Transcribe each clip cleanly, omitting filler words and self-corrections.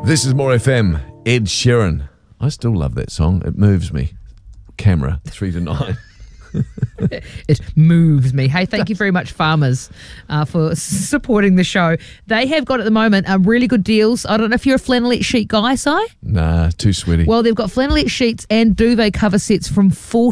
This is More FM, Ed Sheeran. I still love that song. It moves me. Camera, 3 to 9. It moves me. Hey, thank you very much, Farmers, for supporting the show. They have got at the moment really good deals. I don't know if you're a flannelette sheet guy, Si? Nah, too sweaty. Well, they've got flannelette sheets and duvet cover sets from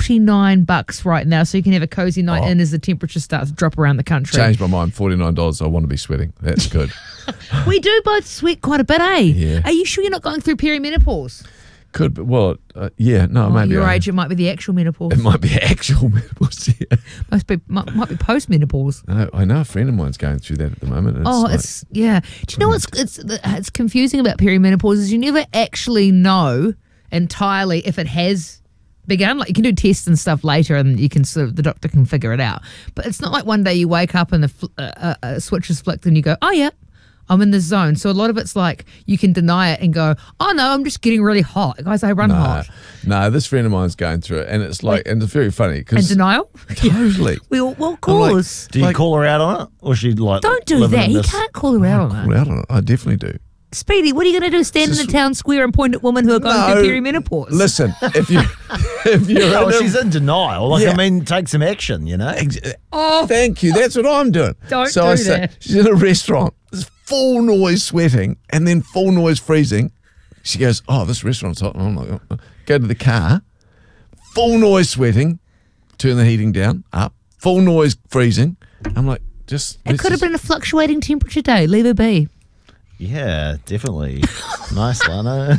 $49 right now, so you can have a cozy night in as the temperature starts to drop around the country. Changed my mind, $49. I want to be sweating. That's good. We do both sweat quite a bit, eh? Yeah. Are you sure you're not going through perimenopause? Could be. Well, yeah, no, maybe. Your age, it might be the actual menopause. It might be actual menopause, yeah. Might be post-menopause. I know a friend of mine's going through that at the moment. It's yeah. Do you know what's it's confusing about perimenopause is you never actually know entirely if it has begun. Like you can do tests and stuff later, and you can the doctor can figure it out. But it's not like one day you wake up and the switch is flicked and you go, oh yeah, I'm in this zone. So a lot of it's like you can deny it and go, oh no, I'm just getting really hot. Guys, I run hot. No, this friend of mine's going through it, and it's like, and it's very funny because in denial. Totally. Well, of course. Like, do you call her out on it, or she like? Don't do that. You can't call her out on it. Call out on it. I definitely do. Speedy, what are you going to do? Stand in the town square and point at women who are going through perimenopause? Listen, if you're she's in denial. Like, I mean, take some action, you know. Oh, thank you. That's what I'm doing. Don't do that. Say, she's in a restaurant. There's full noise sweating and then full noise freezing. She goes, oh, this restaurant's hot. And I'm like, oh. Go to the car. Full noise sweating. Turn the heating down, up. Full noise freezing. I'm like, it could have been a fluctuating temperature day. Leave her be. Yeah, definitely. Nice, Lana.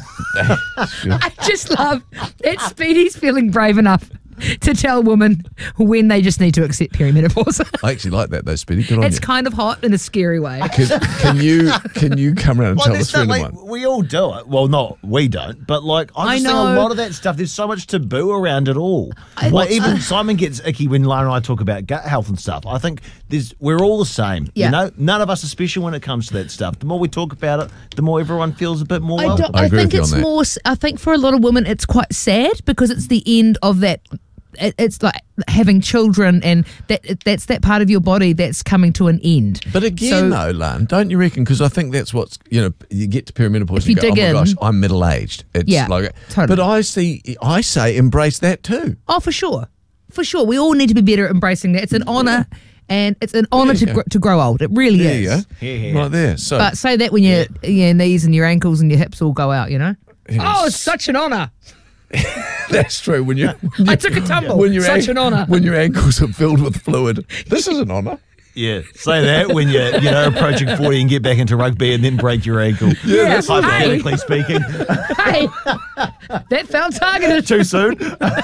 I just love that Speedy's feeling brave enough to tell women when they just need to accept perimenopause. I actually like that though, Speedy. Good on you. It's kind of hot in a scary way. Can you come around and tell us friend of mine? We all do it. Well, not we don't, but like I just think a lot of that stuff. There's so much taboo around it all. Even Simon gets icky when Lana and I talk about gut health and stuff. I think we're all the same. Yeah. You know, none of us are special when it comes to that stuff. The more we talk about it, the more everyone feels a bit more welcome. I agree think with you it's on that. more. I think for a lot of women, it's quite sad because it's the end of that. It's like having children, and that's that part of your body that's coming to an end. But again, though, Lan, don't you reckon? Because I think that's what's, you get to perimenopause and you you go, dig oh my in, gosh, I'm middle-aged. It's totally. But I say embrace that too. Oh, for sure. For sure. We all need to be better at embracing that. It's an honour, and it's an honour to grow old. It really is. Yeah. Right there. So, but say that when your knees and your ankles and your hips all go out, it's such an honour. That's true. When I took a tumble. Such an honour. When your ankles are filled with fluid. This is an honour. Yeah, say that when you're approaching 40 and get back into rugby and then break your ankle. Yeah, hypothetically speaking. Hey, that felt targeted. Too soon.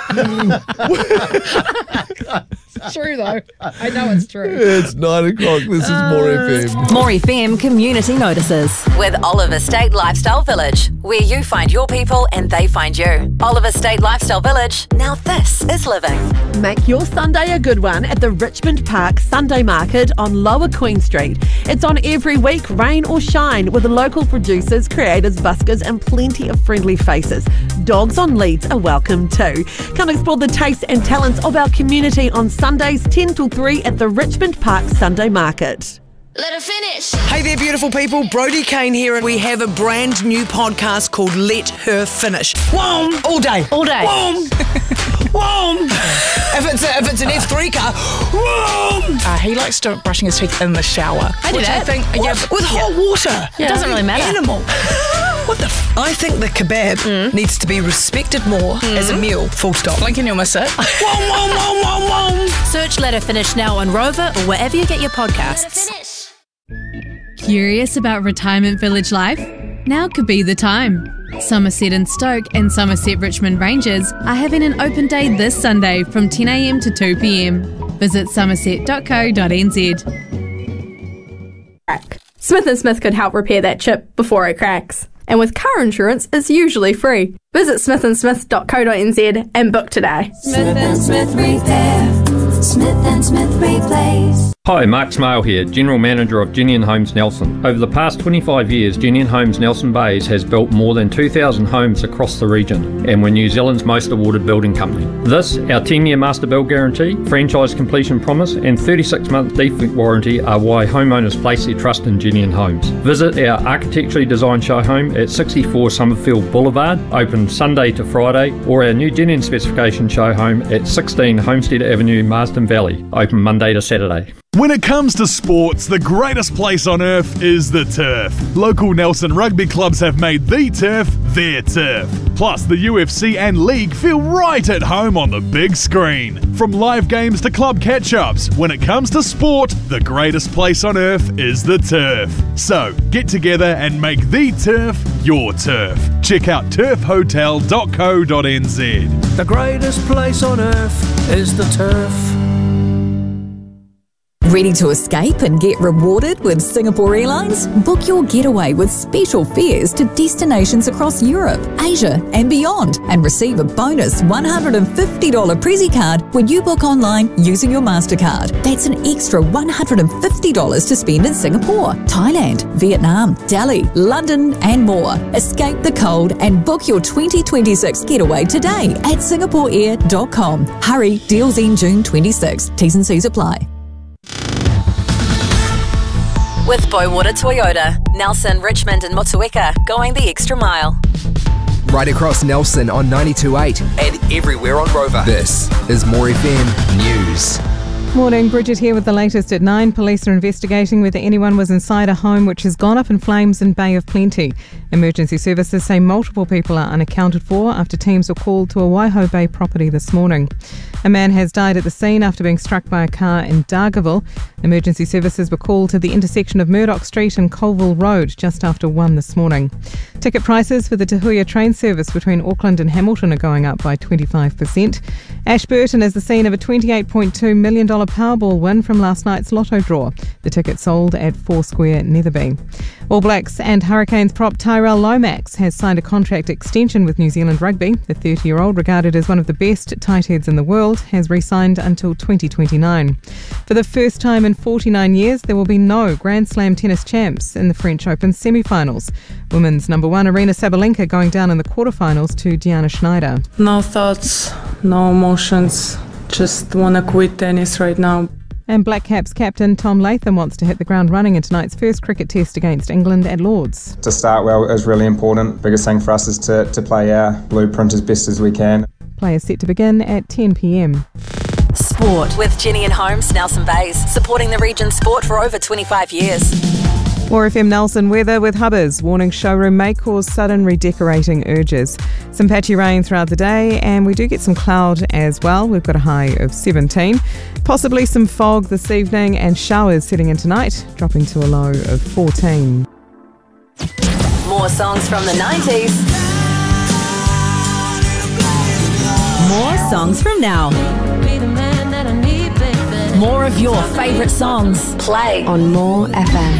It's true though. I know it's true. It's 9 o'clock. This is More FM. More FM Community Notices with Oliver State Lifestyle Village, where you find your people and they find you. Oliver State Lifestyle Village. Now this is living. Make your Sunday a good one at the Richmond Park Sunday Market on Lower Queen Street. It's on every week, rain or shine, with local producers, creators, buskers and plenty of friendly faces. Dogs on leads are welcome too. Come explore the tastes and talents of our community on Sundays 10 till 3 at the Richmond Park Sunday Market. Let her finish. Hey there, beautiful people. Brody Kane here, and we have a brand new podcast called Let Her Finish. Whoom! All day. All day. Whoom! Whoom! If it's an F3 car, whoom! He likes brushing his teeth in the shower. I do that. With hot water. It doesn't really matter. Animal. What the I think the kebab needs to be respected more as a meal. Full stop. Blink and you'll miss it. Whoom, whoom, whoom, whoom, whoom. Search Let Her Finish now on Rover or wherever you get your Let her podcasts. finish. Curious about retirement village life? Now could be the time. Somerset and Stoke and Somerset Richmond Rangers are having an open day this Sunday from 10 a.m. to 2 p.m. Visit somerset.co.nz. Smith & Smith could help repair that chip before it cracks. And with car insurance, it's usually free. Visit smithandsmith.co.nz and book today. Smith & Smith Repair. Smith & Smith Replace. Hi, Mark Smale here, General Manager of Genian Homes Nelson. Over the past 25 years, Genian Homes Nelson Bays has built more than 2,000 homes across the region, and we're New Zealand's most awarded building company. This, our 10-year master build guarantee, franchise completion promise, and 36-month defect warranty are why homeowners place their trust in Genian Homes. Visit our architecturally designed show home at 64 Summerfield Boulevard, open Sunday to Friday, or our new Genian specification show home at 16 Homestead Avenue, Marsden Valley, open Monday to Saturday. When it comes to sports, the greatest place on earth is the turf. Local Nelson rugby clubs have made the turf their turf. Plus, the UFC and league feel right at home on the big screen. From live games to club catch-ups, when it comes to sport, the greatest place on earth is the turf. So, get together and make the turf your turf. Check out turfhotel.co.nz. The greatest place on earth is the turf. Ready to escape and get rewarded with Singapore Airlines? Book your getaway with special fares to destinations across Europe, Asia and beyond, and receive a bonus $150 Prezi card when you book online using your MasterCard. That's an extra $150 to spend in Singapore, Thailand, Vietnam, Delhi, London and more. Escape the cold and book your 2026 getaway today at singaporeair.com. Hurry, deals end June 26. T's and C's apply. With Bowater Toyota, Nelson, Richmond and Motueka, going the extra mile. Right across Nelson on 92.8 and everywhere on Rover. This is More FM News. Morning, Bridget here with the latest at 9. Police are investigating whether anyone was inside a home which has gone up in flames in Bay of Plenty. Emergency services say multiple people are unaccounted for after teams were called to a Waiho Bay property this morning. A man has died at the scene after being struck by a car in Dargaville. Emergency services were called to the intersection of Murdoch Street and Colville Road just after 1 this morning. Ticket prices for the Te Huia train service between Auckland and Hamilton are going up by 25%. Ashburton is the scene of a $28.2 million Powerball win from last night's lotto draw. The ticket sold at Foursquare, Netherby. All Blacks and Hurricanes prop Tyrell Lomax has signed a contract extension with New Zealand Rugby. The 30-year-old, regarded as one of the best tight heads in the world, has re-signed until 2029. For the first time in 49 years, there will be no Grand Slam tennis champs in the French Open semi-finals. Women's number one Aryna Sabalenka going down in the quarterfinals to Diana Schneider. No thoughts, no emotions. Just want to quit tennis right now. And Black Caps captain Tom Latham wants to hit the ground running in tonight's first cricket test against England at Lords. To start well is really important. Biggest thing for us is to play our blueprint as best as we can. Play is set to begin at 10 p.m. Sport with Genian Homes Nelson Bays, supporting the region's sport for over 25 years. More FM Nelson weather with Hubbers warning showroom may cause sudden redecorating urges. Some patchy rain throughout the day, and we do get some cloud as well. We've got a high of 17. Possibly some fog this evening and showers setting in tonight, dropping to a low of 14. More songs from the 90s. More songs from now. More of your favourite songs. Play on More FM.